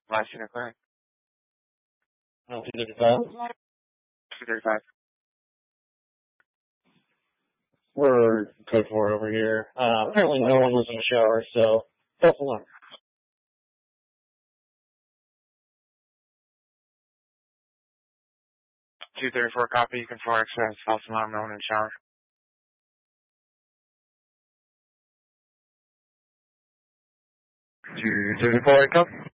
Last unit clearing. 235. 235. We're code 4 over here. Apparently no one was in the shower, so false alarm. 234 copy. You can 4 access. False alarm. No one in the shower. 234 come.